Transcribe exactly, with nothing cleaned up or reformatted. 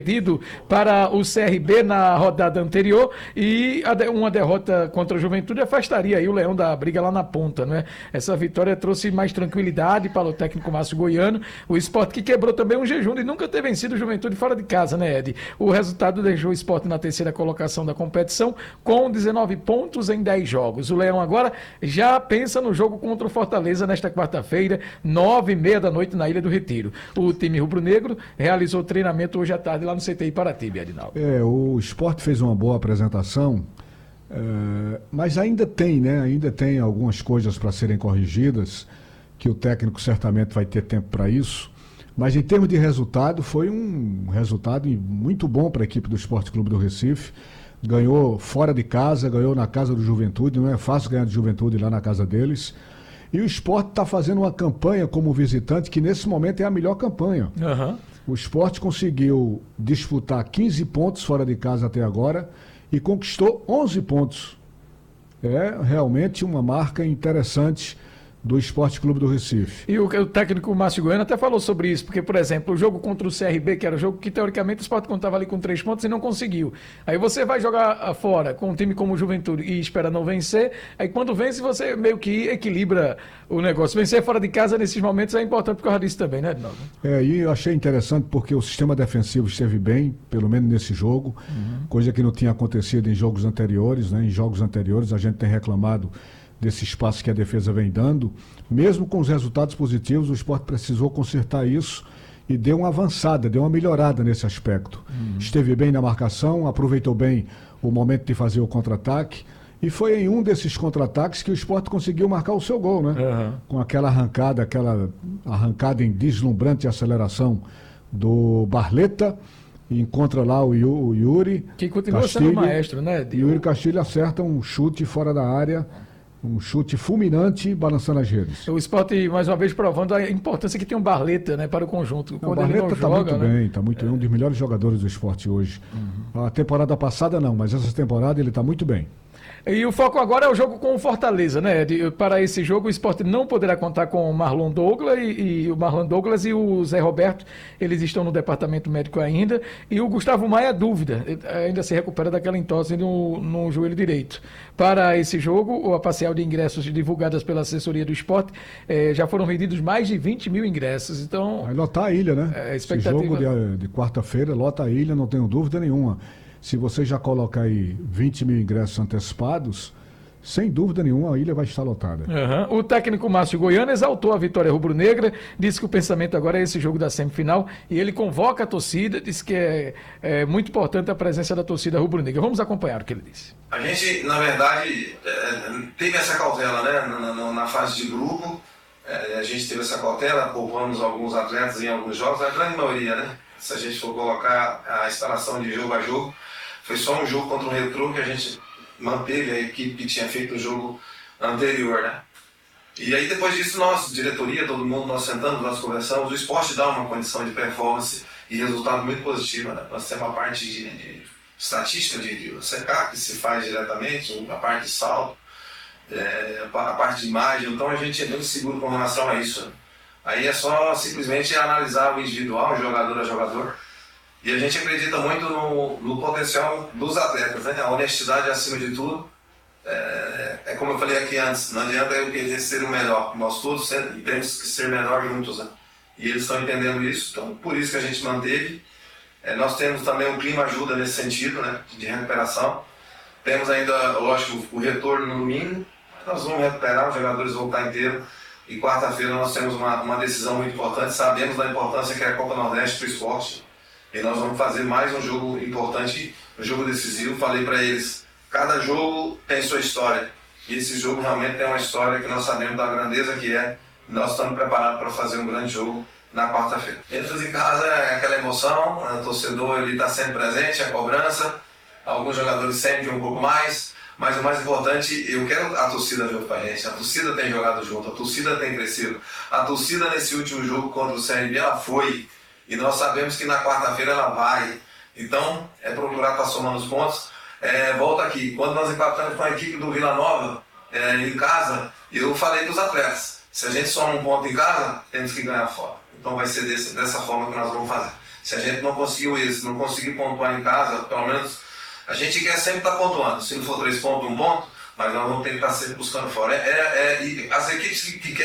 perdido para o C R B na rodada anterior e uma derrota contra a Juventude afastaria aí o Leão da briga lá na ponta, né? Essa vitória trouxe mais tranquilidade para o técnico Márcio Goiano, o Sport que quebrou também um jejum de nunca ter vencido o Juventude fora de casa, né, Ed? O resultado deixou o Sport na terceira colocação da competição com dezenove pontos em dez jogos. O Leão agora já pensa no jogo contra o Fortaleza nesta quarta-feira, nove e meia da noite na Ilha do Retiro. O time rubro-negro realizou treinamento hoje à tarde lá no C T I Paraty, Adinaldo. É, o Sport fez uma boa apresentação, é, mas ainda tem, né? Ainda tem algumas coisas para serem corrigidas, que o técnico certamente vai ter tempo para isso. Mas em termos de resultado, foi um resultado muito bom para a equipe do Sport Clube do Recife. Ganhou fora de casa, ganhou na casa do Juventude, não é fácil ganhar de Juventude lá na casa deles. E o Sport está fazendo uma campanha como visitante que nesse momento é a melhor campanha. Uhum. O Sport conseguiu disputar quinze pontos fora de casa até agora e conquistou onze pontos. É realmente uma marca interessante do Sport Clube do Recife. E o, o técnico Márcio Goiano até falou sobre isso, porque, por exemplo, o jogo contra o C R B, que era o jogo que, teoricamente, o Sport contava ali com três pontos e não conseguiu. Aí você vai jogar fora com um time como o Juventude e espera não vencer, aí quando vence você meio que equilibra o negócio. Vencer fora de casa nesses momentos é importante por causa disso também, né, Edinaldo? É, e eu achei interessante porque o sistema defensivo esteve bem, pelo menos nesse jogo, uhum. Coisa que não tinha acontecido em jogos anteriores, né? Em jogos anteriores a gente tem reclamado desse espaço que a defesa vem dando. Mesmo com os resultados positivos, o Sport precisou consertar isso e deu uma avançada, deu uma melhorada nesse aspecto. Uhum. Esteve bem na marcação, aproveitou bem o momento de fazer o contra-ataque e foi em um desses contra-ataques que o Sport conseguiu marcar o seu gol, né? Uhum. Com aquela arrancada, aquela arrancada em deslumbrante aceleração do Barleta, e encontra lá o, Yu, o Yuri que continua Castilho, sendo maestro, né? E o Yuri Castilho acerta um chute fora da área, um chute fulminante, balançando as redes. O Sport, mais uma vez, provando a importância que tem um Barleta, né, para o conjunto. Não, o Barleta está muito né? bem, está muito é. bem, um dos melhores jogadores do Sport hoje. Uhum. A temporada passada não, mas essa temporada ele está muito bem. E o foco agora é o jogo com o Fortaleza, né, Ed? Para esse jogo o Sport não poderá contar com o Marlon Douglas e, e o Marlon Douglas e o Zé Roberto, eles estão no departamento médico ainda, e o Gustavo Maia é dúvida, ainda se recupera daquela entorse no, no joelho direito. Para esse jogo, a parcial de ingressos divulgadas pela assessoria do Sport, eh, já foram vendidos mais de vinte mil ingressos, então... Vai lotar a ilha, né? É, expectativa... Esse jogo de, de quarta-feira lota a ilha, não tenho dúvida nenhuma. Se você já colocar aí vinte mil ingressos antecipados, sem dúvida nenhuma a ilha vai estar lotada. Uhum. O técnico Márcio Goiano exaltou a vitória rubro-negra, disse que o pensamento agora é esse jogo da semifinal e ele convoca a torcida, disse que é, é muito importante a presença da torcida rubro-negra. Vamos acompanhar o que ele disse. A gente, na verdade, teve essa cautela, né, na, na, na fase de grupo, é, a gente teve essa cautela, poupamos alguns atletas em alguns jogos, a grande maioria, né? Se a gente for colocar a instalação de jogo a jogo, foi só um jogo contra o Retrô que a gente manteve a equipe que tinha feito o jogo anterior, né? E aí depois disso nós, diretoria, todo mundo, nós sentamos, nós conversamos, o esporte dá uma condição de performance e resultado muito positivo, né? Nós temos uma parte de, de estatística de, de C K que se faz diretamente, a parte de salto, é, a parte de imagem, então a gente é muito seguro com relação a isso, né? Aí é só simplesmente analisar o individual, jogador a jogador. E a gente acredita muito no, no potencial dos atletas, né? A honestidade acima de tudo. É, é como eu falei aqui antes, não adianta eu querer ser o melhor. Nós todos temos que ser melhor juntos, né? E eles estão entendendo isso, então por isso que a gente manteve. É, nós temos também um clima ajuda nesse sentido, né? De recuperação. Temos ainda, lógico, o retorno no domingo. Nós vamos recuperar, os jogadores vão estar inteiros. E quarta-feira nós temos uma, uma decisão muito importante, sabemos da importância que é a Copa Nordeste para o esporte. E nós vamos fazer mais um jogo importante, um jogo decisivo. Falei para eles, cada jogo tem sua história. E esse jogo realmente tem uma história que nós sabemos da grandeza que é. E nós estamos preparados para fazer um grande jogo na quarta-feira. Dentro de casa é aquela emoção, o torcedor está sempre presente, a cobrança. Alguns jogadores sentem um pouco mais. Mas o mais importante, eu quero a torcida junto com a gente. A torcida tem jogado junto, a torcida tem crescido. A torcida nesse último jogo contra o C R B, ela foi. E nós sabemos que na quarta-feira ela vai. Então, é procurar estar somando os pontos. É, volta aqui, quando nós empatamos com a equipe do Vila Nova, é, em casa, eu falei para os atletas, se a gente soma um ponto em casa, temos que ganhar fora. Então vai ser desse, dessa forma que nós vamos fazer. Se a gente não conseguiu isso, não conseguir pontuar em casa, pelo menos a gente quer sempre estar pontuando. Se não for três pontos, um ponto, mas nós vamos tentar sempre buscando fora. É, é, é, as equipes que, que querem